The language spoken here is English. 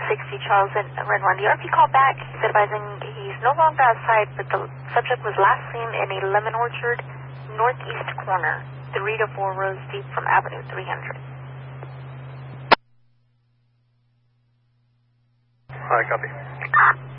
Charles and Red One. The RP called back. He's advising he's no longer outside, but the subject was last seen in a lemon orchard, northeast corner, 3 to 4 rows deep from Avenue 300. All right, copy.